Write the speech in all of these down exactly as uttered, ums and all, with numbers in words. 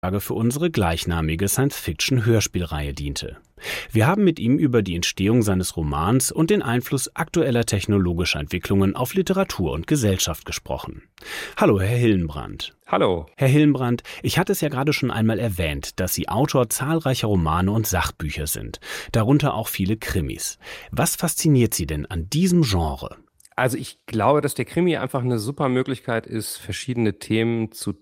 für unsere gleichnamige Science-Fiction-Hörspielreihe diente. Wir haben mit ihm über die Entstehung seines Romans und den Einfluss aktueller technologischer Entwicklungen auf Literatur und Gesellschaft gesprochen. Hallo, Herr Hillenbrand. Hallo. Herr Hillenbrand, ich hatte es ja gerade schon einmal erwähnt, dass Sie Autor zahlreicher Romane und Sachbücher sind, darunter auch viele Krimis. Was fasziniert Sie denn an diesem Genre? Also ich glaube, dass der Krimi einfach eine super Möglichkeit ist, verschiedene Themen zu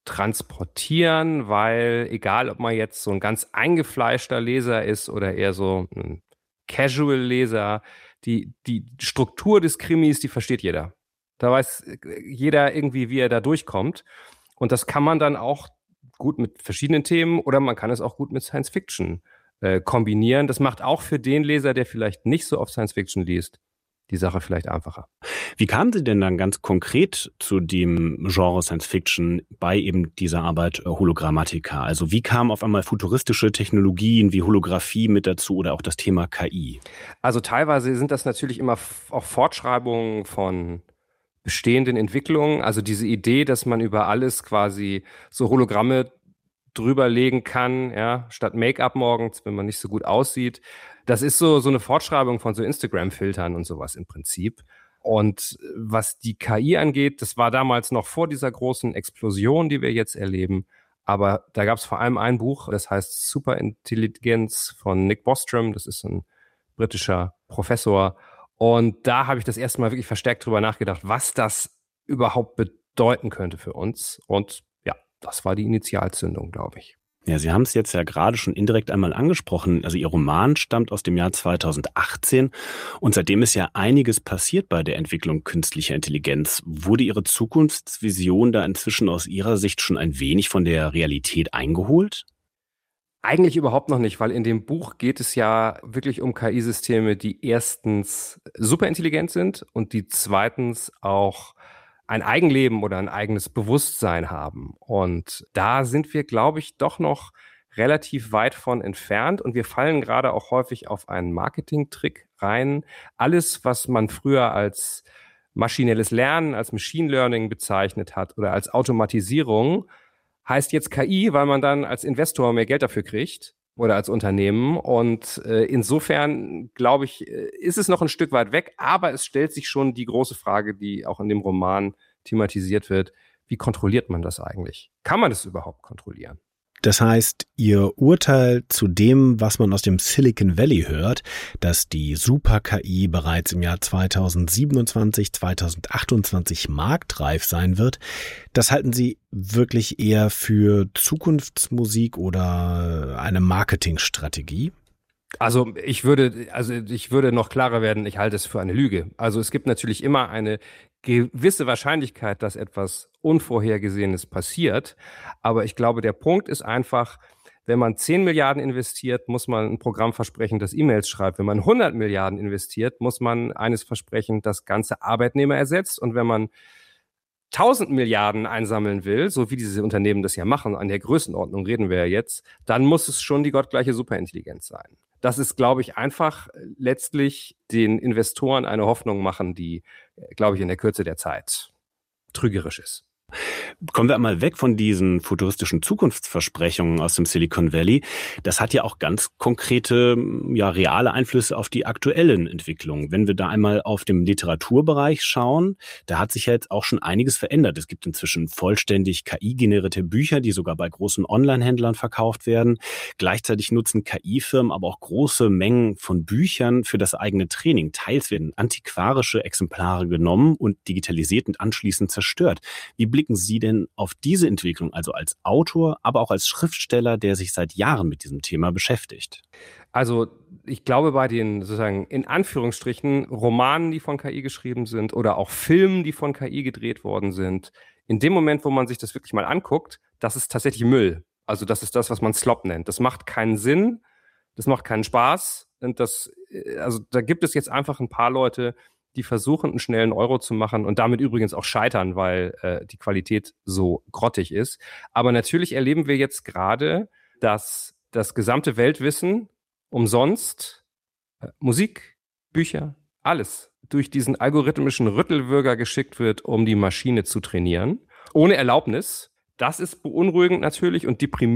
transportieren, weil egal, ob man jetzt so ein ganz eingefleischter Leser ist oder eher so ein Casual-Leser, die, die Struktur des Krimis, die versteht jeder. Da weiß jeder irgendwie, wie er da durchkommt. Und das kann man dann auch gut mit verschiedenen Themen oder man kann es auch gut mit Science-Fiction äh, kombinieren. Das macht auch für den Leser, der vielleicht nicht so oft Science-Fiction liest, die Sache vielleicht einfacher. Wie kamen Sie denn dann ganz konkret zu dem Genre Science Fiction bei eben dieser Arbeit Hologrammatica? Also wie kamen auf einmal futuristische Technologien wie Holographie mit dazu oder auch das Thema K I? Also teilweise sind das natürlich immer auch Fortschreibungen von bestehenden Entwicklungen. Also diese Idee, dass man über alles quasi so Hologramme drüberlegen kann, ja, statt Make-up morgens, wenn man nicht so gut aussieht. Das ist so, so eine Fortschreibung von so Instagram-Filtern und sowas im Prinzip. Und was die K I angeht, das war damals noch vor dieser großen Explosion, die wir jetzt erleben. Aber da gab es vor allem ein Buch, das heißt Superintelligenz von Nick Bostrom. Das ist ein britischer Professor. Und da habe ich das erste Mal wirklich verstärkt drüber nachgedacht, was das überhaupt bedeuten könnte für uns. Und ja, das war die Initialzündung, glaube ich. Ja, Sie haben es jetzt ja gerade schon indirekt einmal angesprochen. Also Ihr Roman stammt aus dem Jahr zweitausendachtzehn und seitdem ist ja einiges passiert bei der Entwicklung künstlicher Intelligenz. Wurde Ihre Zukunftsvision da inzwischen aus Ihrer Sicht schon ein wenig von der Realität eingeholt? Eigentlich überhaupt noch nicht, weil in dem Buch geht es ja wirklich um K I-Systeme, die erstens superintelligent sind und die zweitens auch ein Eigenleben oder ein eigenes Bewusstsein haben. Und da sind wir, glaube ich, doch noch relativ weit von entfernt. Und wir fallen gerade auch häufig auf einen Marketing-Trick rein. Alles, was man früher als maschinelles Lernen, als Machine Learning bezeichnet hat oder als Automatisierung, heißt jetzt K I, weil man dann als Investor mehr Geld dafür kriegt oder als Unternehmen. Und äh, insofern, glaube ich, ist es noch ein Stück weit weg, aber es stellt sich schon die große Frage, die auch in dem Roman thematisiert wird, wie kontrolliert man das eigentlich? Kann man das überhaupt kontrollieren? Das heißt, Ihr Urteil zu dem, was man aus dem Silicon Valley hört, dass die Super-K I bereits im Jahr zweitausendsiebenundzwanzig, zweitausendachtundzwanzig marktreif sein wird, das halten Sie wirklich eher für Zukunftsmusik oder eine Marketingstrategie? Also ich würde, also ich würde noch klarer werden, ich halte es für eine Lüge. Also es gibt natürlich immer eine gewisse Wahrscheinlichkeit, dass etwas Unvorhergesehenes passiert. Aber ich glaube, der Punkt ist einfach, wenn man zehn Milliarden investiert, muss man ein Programm versprechen, das E-Mails schreibt. Wenn man hundert Milliarden investiert, muss man eines versprechen, das ganze Arbeitnehmer ersetzt. Und wenn man tausend Milliarden einsammeln will, so wie diese Unternehmen das ja machen, an der Größenordnung reden wir ja jetzt, dann muss es schon die gottgleiche Superintelligenz sein. Das ist, glaube ich, einfach letztlich den Investoren eine Hoffnung machen, die, glaube ich, in der Kürze der Zeit trügerisch ist. Kommen wir einmal weg von diesen futuristischen Zukunftsversprechungen aus dem Silicon Valley. Das hat ja auch ganz konkrete, ja, reale Einflüsse auf die aktuellen Entwicklungen. Wenn wir da einmal auf dem Literaturbereich schauen, da hat sich ja jetzt auch schon einiges verändert. Es gibt inzwischen vollständig K I-generierte Bücher, die sogar bei großen Online-Händlern verkauft werden. Gleichzeitig nutzen K I-Firmen aber auch große Mengen von Büchern für das eigene Training. Teils werden antiquarische Exemplare genommen und digitalisiert und anschließend zerstört. Wie blicken Sie denn auf diese Entwicklung, also als Autor, aber auch als Schriftsteller, der sich seit Jahren mit diesem Thema beschäftigt? Also ich glaube, bei den sozusagen in Anführungsstrichen Romanen, die von K I geschrieben sind oder auch Filmen, die von K I gedreht worden sind, in dem Moment, wo man sich das wirklich mal anguckt, das ist tatsächlich Müll. Also das ist das, was man Slop nennt. Das macht keinen Sinn, das macht keinen Spaß. Und das, also da gibt es jetzt einfach ein paar Leute, die versuchen, einen schnellen Euro zu machen und damit übrigens auch scheitern, weil äh, die Qualität so grottig ist. Aber natürlich erleben wir jetzt gerade, dass das gesamte Weltwissen umsonst, äh, Musik, Bücher, alles durch diesen algorithmischen Rüttelwürger geschickt wird, um die Maschine zu trainieren, ohne Erlaubnis. Das ist beunruhigend natürlich und deprimierend.